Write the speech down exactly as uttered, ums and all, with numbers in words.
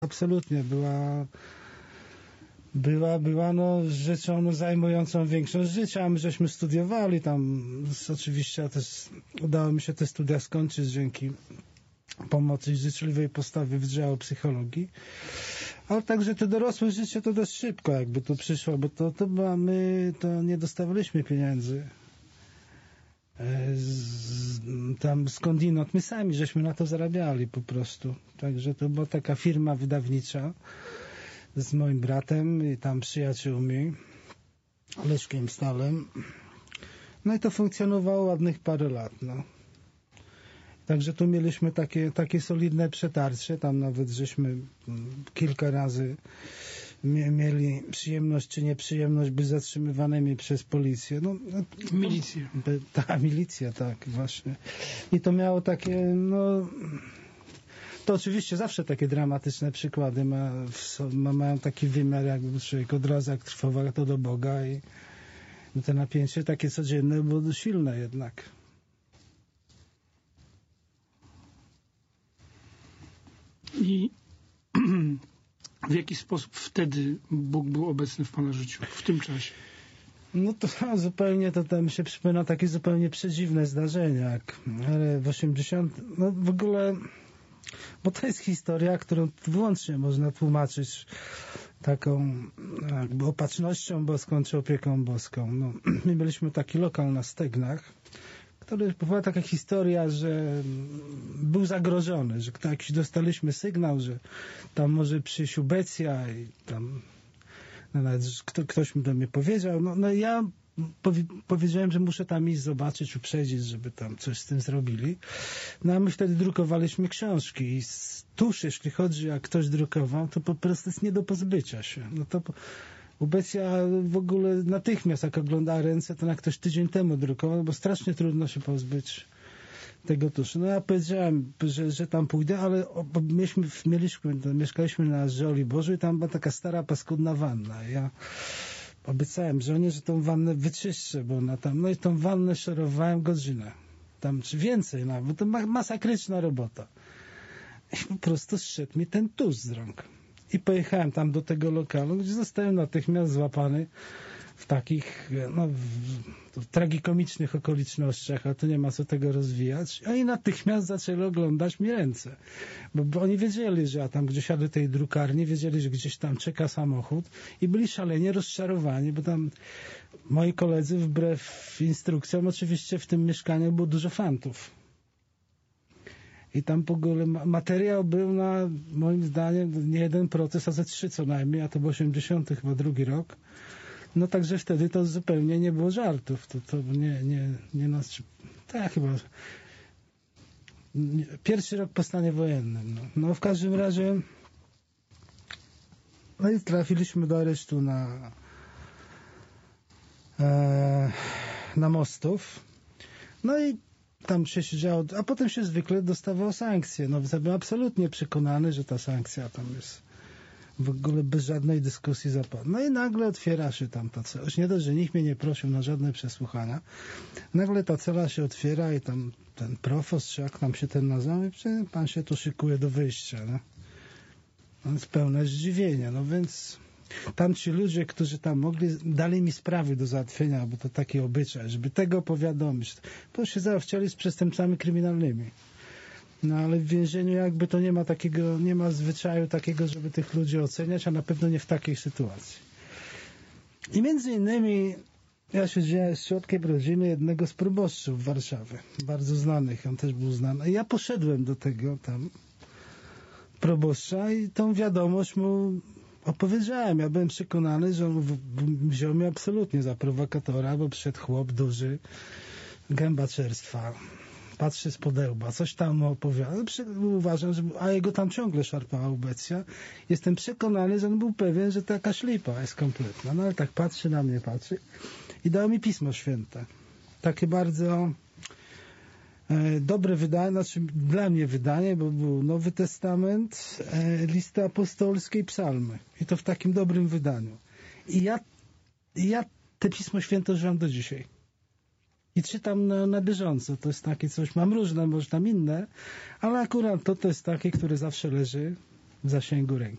absolutnie była była, była no, rzeczą no, zajmującą większość życia. My żeśmy studiowali tam, oczywiście też udało mi się te studia skończyć dzięki pomocy i życzliwej postawy Wydziału Psychologii. Ale także to dorosłe życie to dość szybko jakby to przyszło, bo to, to była, my to nie dostawaliśmy pieniędzy. Z, tam skądinąd, my sami żeśmy na to zarabiali po prostu. Także to była taka firma wydawnicza z moim bratem i tam przyjaciółmi, Leszkiem Stalem. No i to funkcjonowało ładnych parę lat, no. Także tu mieliśmy takie, takie solidne przetarcie, tam nawet żeśmy kilka razy mieli przyjemność czy nieprzyjemność być zatrzymywanymi przez policję. No, Milicję. Ta milicja, tak, właśnie. I to miało takie, no... To oczywiście zawsze takie dramatyczne przykłady ma, ma, mają taki wymiar, jakby człowiek od razu jak trwował to do Boga i to napięcie takie codzienne było silne jednak. I w jaki sposób wtedy Bóg był obecny w Pana życiu, w tym czasie? No to zupełnie, to tam się przypomina takie zupełnie przedziwne zdarzenia, jak ale w osiemdziesiątym, no w ogóle, bo to jest historia, którą wyłącznie można tłumaczyć taką jakby opatrznością boską czy opieką boską. No, my mieliśmy taki lokal na Stegnach, który była taka historia, że był zagrożony, że jakiś dostaliśmy sygnał, że tam może przyjść ubecja i tam no nawet kto, ktoś mi do mnie powiedział. No, no ja powi powiedziałem, że muszę tam iść zobaczyć, uprzedzić, żeby tam coś z tym zrobili. No a my wtedy drukowaliśmy książki i tuż, jeśli chodzi, jak ktoś drukował, to po prostu jest nie do pozbycia się. No to ubecja w ogóle natychmiast, jak oglądała ręce, to jak ktoś tydzień temu drukował, bo strasznie trudno się pozbyć tego tuszu. No ja powiedziałem, że, że tam pójdę, ale mieliśmy, mieliśmy, mieszkaliśmy na Żoli Bożej, tam była taka stara, paskudna wanna. Ja obiecałem żonie, że tą wannę wyczyszczę, bo ona tam, no i tą wannę szorowałem godzinę. Tam, czy więcej nawet, bo to ma, masakryczna robota. I po prostu zszedł mi ten tusz z rąk. I pojechałem tam do tego lokalu, gdzie zostałem natychmiast złapany w takich, no, w, w tragikomicznych okolicznościach, a tu nie ma co tego rozwijać. Oni natychmiast zaczęli oglądać mi ręce. Bo, bo oni wiedzieli, że ja tam gdzieś jadę do tej drukarni, wiedzieli, że gdzieś tam czeka samochód i byli szalenie rozczarowani, bo tam moi koledzy, wbrew instrukcjom, oczywiście w tym mieszkaniu było dużo fantów. I tam w ogóle materiał był na, moim zdaniem, nie jeden proces, a ze trzy co najmniej, a to był osiemdziesiąty chyba drugi rok. No także wtedy to zupełnie nie było żartów. To, to nie, nie, nie nas... Tak chyba... Nie, pierwszy rok po stanie wojennym. No, no w każdym razie... No i trafiliśmy do aresztu na... E, na Mostów. No i tam się siedziało, a potem się zwykle dostawało sankcje. No, byłem absolutnie przekonany, że ta sankcja tam jest w ogóle bez żadnej dyskusji zapadła. No i nagle otwiera się tam ta cela. Nie dość, że nikt mnie nie prosił na żadne przesłuchania. Nagle ta cela się otwiera i tam ten profost, czy jak tam się ten nazywa, i pan się tu szykuje do wyjścia. No, no jest pełne zdziwienia. No więc tam ci ludzie, którzy tam mogli, dali mi sprawy do załatwienia, bo to taki obyczaj, żeby tego powiadomić. Bo się załatwiali z przestępcami kryminalnymi. No ale w więzieniu jakby to nie ma takiego, nie ma zwyczaju takiego, żeby tych ludzi oceniać, a na pewno nie w takiej sytuacji. I między innymi ja siedziałem z środkiem rodziny jednego z proboszczów Warszawy, bardzo znanych, on też był znany. I ja poszedłem do tego tam proboszcza i tą wiadomość mu opowiedziałem. Ja byłem przekonany, że on wziął mnie absolutnie za prowokatora, bo przyszedł chłop duży, gęba czerstwa, patrzy z podełba, coś tam mu opowiada. Uważam, że, a jego tam ciągle szarpała ubecja. Jestem przekonany, że on był pewien, że taka szlipa jest kompletna. No ale tak patrzy na mnie, patrzy i dał mi Pismo Święte. Takie bardzo e, dobre wydanie, znaczy dla mnie wydanie, bo był Nowy Testament, e, listy apostolskie i psalmy. I to w takim dobrym wydaniu. I ja, i ja te Pismo Święte używam do dzisiaj. I czytam na, na bieżąco. To jest takie coś, mam różne, może tam inne, ale akurat to, to jest takie, które zawsze leży w zasięgu ręki.